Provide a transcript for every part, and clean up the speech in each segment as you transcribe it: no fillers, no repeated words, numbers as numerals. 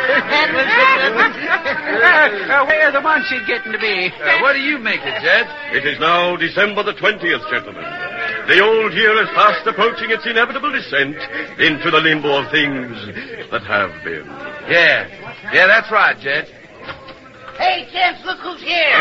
Where the Muncie getting to be? What do you make it, Jed? It is now December the 20th, gentlemen. The old year is fast approaching its inevitable descent into the limbo of things that have been. Yeah, that's right, Jed. Hey, gents, look who's here.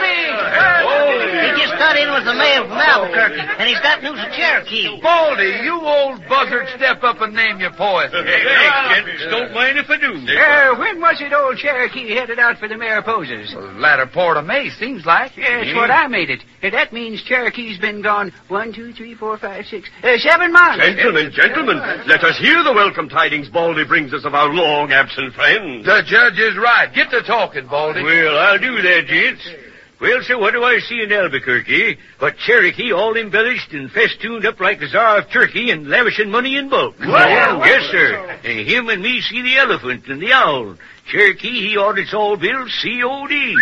Baldy! He just got in with the mail from Albuquerque, and he's got news of Cherokee. Baldy, you old buzzard, step up and name your poet. Hey, gents, don't mind if I do. When was it old Cherokee headed out for the Mariposas? Latter part of May, seems like. That's what I made it. That means Cherokee's been gone 1, 2, 3, 4, 5, 6, 7 months. Gentlemen, let us hear the welcome tidings Baldy brings us of our long-absent friend. The judge is right. Get to talking, Baldy. Well, I'll do that, gents. Well, so what do I see in Albuquerque but Cherokee all embellished and festooned up like the Tsar of Turkey and lavishing money in bulk? Yes, sir. And him and me see the elephant and the owl. Cherokee, he audits all bills COD.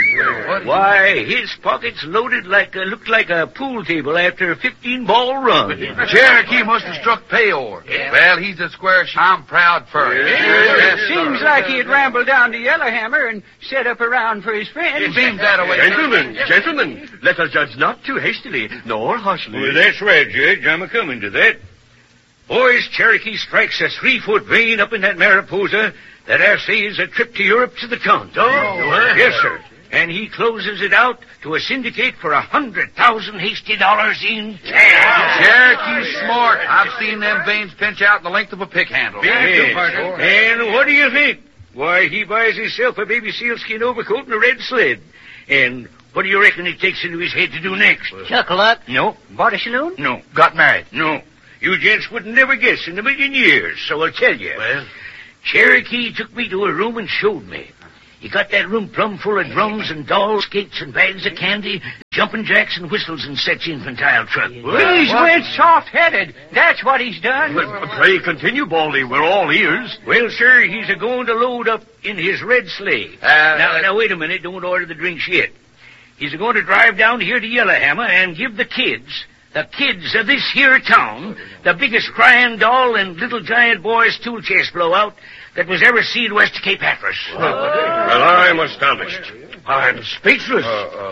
Why, his pockets loaded looked like a pool table after a 15-ball run. Cherokee must have struck payor. Well, he's a square I'm proud for him. Seems like he'd rambled down to Yellowhammer and set up around for his friends. It seems that way. Gentlemen, let us judge not too hastily, nor harshly. Well, that's right, Judge. I'm a-coming to that. Boys, Cherokee strikes a 3-foot vein up in that Mariposa that I say is a trip to Europe to the tons. Yes, sir. And he closes it out to a syndicate for $100,000 hasty dollars in cash. Cherokee's smart. I've seen them veins pinch out the length of a pick handle. Yes. And what do you think? Why, he buys himself a baby sealskin overcoat and a red sled. And what do you reckon he takes into his head to do next? Chuck-a-luck. No. Bought a saloon? No. Got married? No. You gents would never guess in a million years, so I'll tell you. Well? Cherokee took me to a room and showed me. He got that room plumb full of drums and dolls, skates and bags of candy, jumping jacks and whistles and such infantile truck. He's went soft-headed. That's what he's done. Pray continue, Baldy. We're all ears. Well, sir, he's a-going to load up in his red sleigh. Now, wait a minute. Don't order the drinks yet. He's a-going to drive down here to Yellowhammer and give the kids of this here town, the biggest crying doll and little giant boy's tool chest blowout that was ever seen west of Cape Hatteras. Well, I'm astonished. I'm speechless.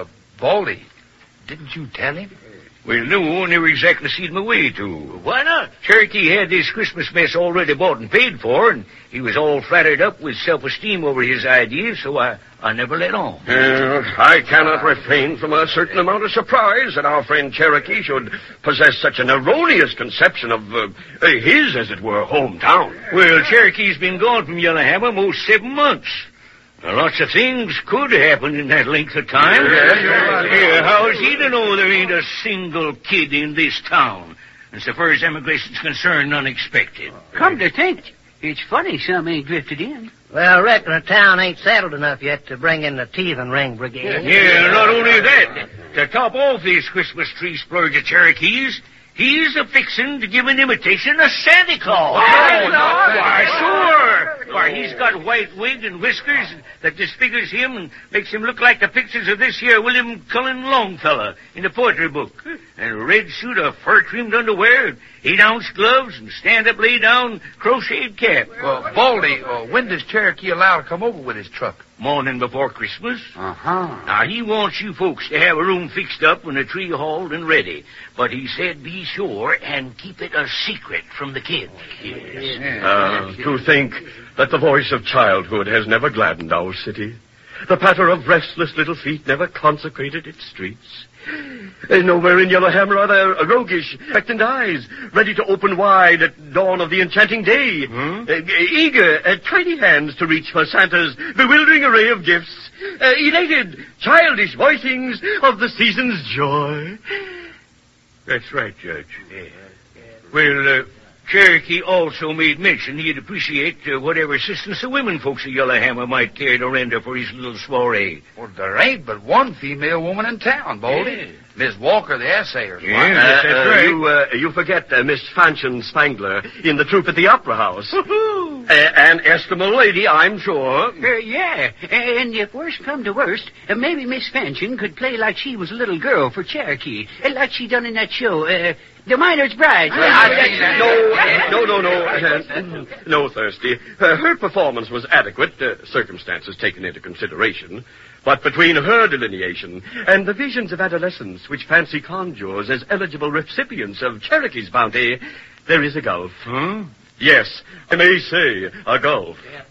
Baldy, didn't you tell him? Well, no, never exactly seen my way to. Why not? Cherokee had this Christmas mess already bought and paid for, and he was all flattered up with self-esteem over his ideas, so I never let on. I cannot refrain from a certain amount of surprise that our friend Cherokee should possess such an erroneous conception of his, as it were, hometown. Well, Cherokee's been gone from Yellowhammer most 7 months. Now, lots of things could happen in that length of time. Yeah, how is he to know there ain't a single kid in this town? And so far as emigration's concerned, unexpected. Come to think, it's funny some ain't drifted in. Well, I reckon the town ain't settled enough yet to bring in the teething ring brigade. Yeah, not only that. To top off these Christmas tree splurge of Cherokees, he's a-fixin' to give an imitation of Santa Claus. Why, sure. Why, he's got white wig and whiskers that disfigures him and makes him look like the pictures of this here William Cullen Longfellow in the poetry book. And a red suit of fur-trimmed underwear, 8-ounce gloves, and stand-up lay-down crocheted cap. Well, Baldy, when does Cherokee allow to come over with his truck? Morning before Christmas. Uh-huh. Now, he wants you folks to have a room fixed up and a tree hauled and ready. But he said be sure and keep it a secret from the kids. Yes. To think that the voice of childhood has never gladdened our city. The patter of restless little feet never consecrated its streets. Nowhere in Yellowhammer are there roguish, expectant eyes, ready to open wide at dawn of the enchanting day. Eager, tiny hands to reach for Santa's bewildering array of gifts. Elated, childish voicings of the season's joy. That's right, Judge. Well, Cherokee also made mention he'd appreciate whatever assistance the women folks of Yellowhammer might care to render for his little soiree. Well, there ain't but one female woman in town, Baldy. Yeah. Miss Walker, the assayer's wife. Yes, that's right. You forget Miss Fanchon Spangler in the troupe at the Opera House. An estimable lady, I'm sure. Yeah, and if worst come to worst, maybe Miss Fanchon could play like she was a little girl for Cherokee, like she done in that show, The Miner's Bride. No, Thirsty. Her performance was adequate, circumstances taken into consideration. But between her delineation and the visions of adolescence which fancy conjures as eligible recipients of Cherokee's bounty, there is a gulf. Hmm? Yes, I may say a gulf.